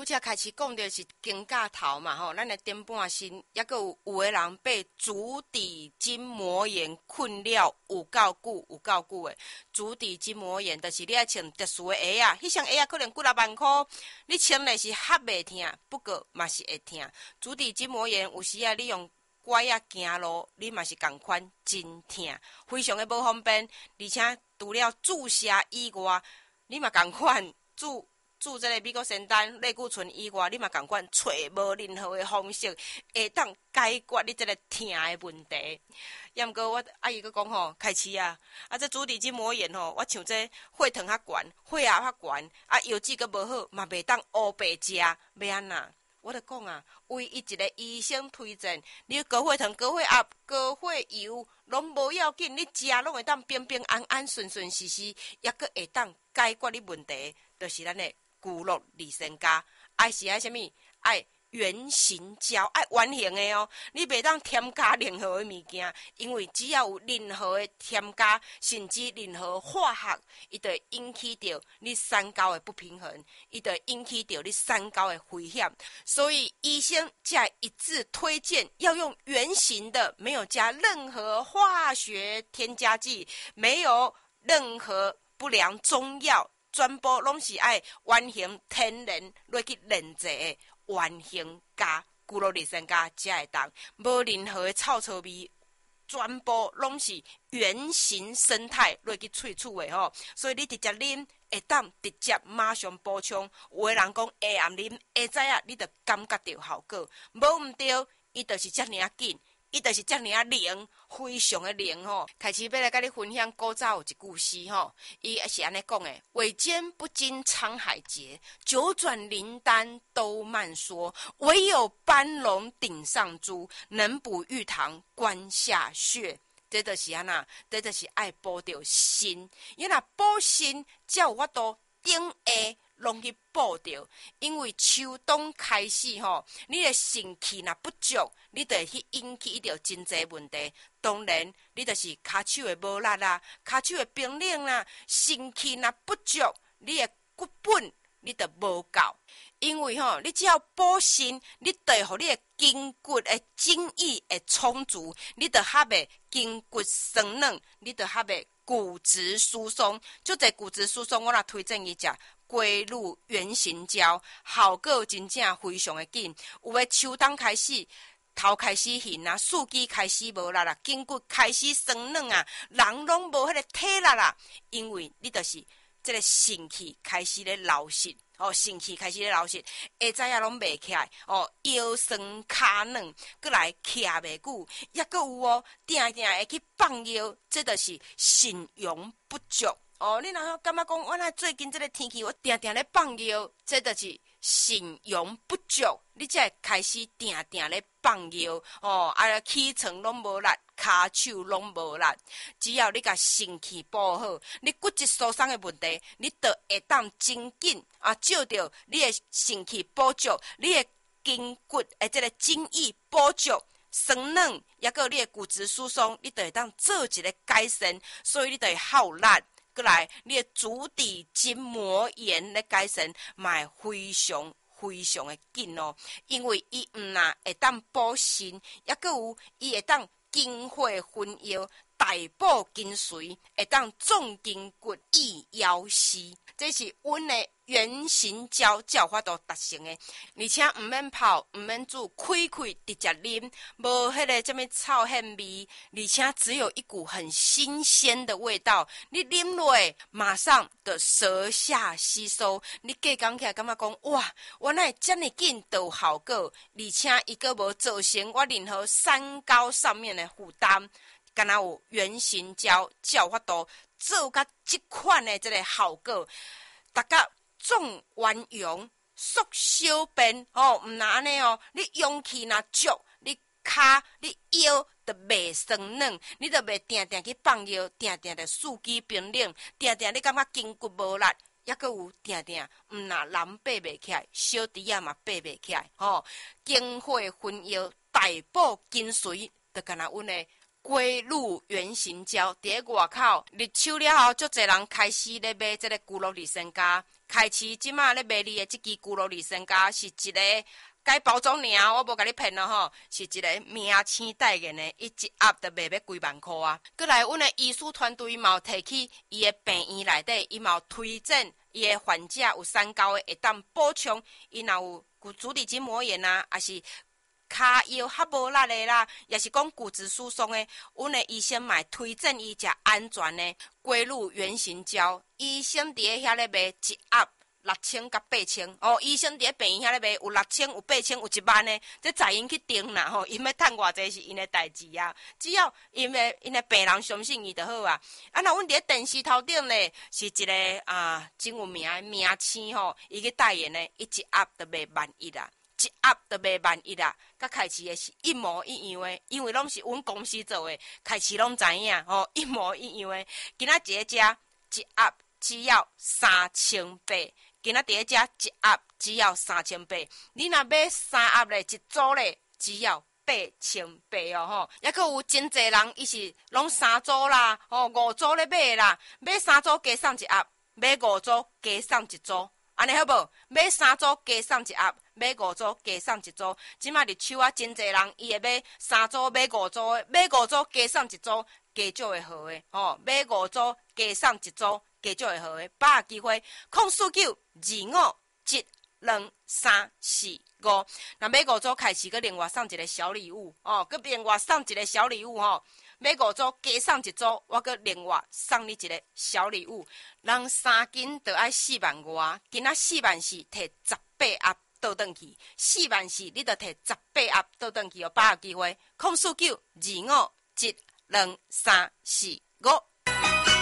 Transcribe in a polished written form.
才开始讲的是肩胛头嘛吼，咱的顶半身，也个有的人被足底筋膜炎困扰有够久的。足底筋膜炎就是你爱穿特殊的鞋啊，迄双鞋啊可能几啊万块，你穿的是合袂痛，不过嘛是会痛。足底筋膜炎有时啊，你用拐啊行路，你嘛是共款真痛，非常的无方便。而且除了注射以外，你嘛共款注这个美国仙丹类固醇以外，你嘛共款找无任何的方式会当解决你这个痛的问题。要毋过我阿姨佫讲吼，开始啊，这足底筋膜炎吼，我像这血糖较悬，血压较悬，药剂佫无好，嘛袂当乌白食，要安那？我著讲啊，唯一一个医生推荐，你高血糖、高血压、高血油，拢无要紧，你食拢会当平平安安、顺顺时时，也佫会当解决你问题，就是咱的骨肉利身家，爱是爱什么？爱圆形胶，爱圆形的哦。你袂当添加任何的物件，因为只要有任何的添加，甚至任何化学，伊就会引起到你三高的不平衡，伊就会引起到你三高的危险。所以医生才一致推荐要用圆形的，没有加任何化学添加剂，没有任何不良中药。全部拢是爱圆形天然落去炼制的圆形加骨肉利身加才会当，无任何的臭臭味，全部拢是圆形生态落去萃取的吼。所以你直接啉，会当直接马上补充。有的人讲下暗啉，下早啊，你就感觉到效果，无毋对，伊就是遮尔紧。伊就是遮尔灵，非常的灵吼。开始要来甲你分享古早有一句诗吼，伊是安尼讲的：尾间不经沧海劫，九转灵丹都慢说。唯有斑龙顶上珠，能补玉堂关下穴。这就是安那，这就是爱补着心，因为若补心，才有法度顶下。拢去补着，因为秋冬开始吼，你的肾气若不足，你就会去引起着真济问题。当然，你就是骹手的无力啦，骹手的冰冷啦，肾气若不足，你的骨本你就无够。因为吼，你只要补肾，你就会互你的筋骨的精液会充足，你就较袂筋骨酸软，你就较袂骨质疏松。就这骨质疏松，我若推荐伊食。龟鹿圆形胶效果真正非常的紧，有的秋冬开始头开始晕啊，四肢开始无力啦，筋骨开始酸软啊，人拢无迄个体力啦，因为你就是这个肾气开始咧流失。肾气开始咧流失，下早仔拢袂起来，腰酸骹软，搁来徛袂久，也搁有定会去放药，这就是肾阳不足。你若感觉讲，我那最近这个天气，我定咧放药，这就是肾阳不足，你才会开始定咧放药。起床拢无力，骹手拢无力。只要你甲肾气补好，你骨质疏松的问题，你就会当真紧照着你的肾气补足，你的筋骨的这个精液补足。酸软，也个你的骨质疏松，你就会当做一个改善，所以你就会耗力。过来，你的足底筋膜炎的改善，嘛会非常的紧哦。因为伊若会当补肾，也个有伊会当精血分药，大补筋髓，会当壮筋骨、益腰膝。这是阮的圆形胶才有法度达成的，而且毋免泡，毋免煮，开直接啉，无迄个什么臭hen味，而且只有一股很新鲜的味道。你啉落，马上的舌下吸收，你隔讲起来感觉讲哇，原来这么紧就有效果，而且伊个无造成我任何三高上面的负担。敢若有圆形胶才有法度做甲这款的这个效果，大家总圆用缩小便毋若安尼你勇气若足，你骹你腰就袂酸软，你就袂定去放药，定就四肢冰冷，定你感觉筋骨无力，也佫有定毋若人爬袂起来，小弟仔嘛爬袂起来精血分药，大补筋髓，就敢若阮的龟鹿圆形胶，伫咧外口入手了后，足侪人开始咧买这个骨肉利身家， 开市即马咧卖你的即支咕噜里参加是一个改包装尔，我无甲你骗咯吼，是一个名青代言的，伊一盒就卖要几万块啊！过来，阮的医师团队嘛有提起伊的病院内底，伊嘛有推荐伊的患者有三高的，会当补充，伊若有足底筋膜炎啊，还是骹腰较无力的啦，也是讲骨质疏松的，阮的医生嘛推荐伊食安全的龟鹿原形胶，医生伫遐咧卖一盒6000甲8000哦，医生伫病院遐咧卖有6000有8000有1万的，这在因去定啦吼，因要趁偌济是因的代志啊，只要因的病人相信伊就好啊。啊，那阮伫电视头顶咧是一个真有名的名星吼，伊去代言的，伊一盒就卖11000啦。一盒就卖11000啦，甲开市的是一模一样的，因为拢是阮公司做的，开市拢知影吼，一模一样的。今仔一个食一盒只要3800，今仔第一只一盒只要3800，你若买3盒咧，一组咧只要8800哦吼，也佫有真侪人伊是拢3组啦，哦5组咧买啦，买3组加送一盒，买5组加送一组。安尼好无？买3组加送一盒，买5组加送一组。即马入手啊，真侪人伊会买3组买5组的，买5组加送一组，加少会好的吼。买5组加送一组，加少会好的。把握机会，04925722345。那买5组开始，佮另外送一个小礼物哦，佮另外送一个小礼物吼。买5组加送一组，我佮另外送你一个小礼物。人3斤就爱4万外，今仔4万4摕18盒倒转去，4万4你就摕18盒倒转去哦，把握机会，04925722345。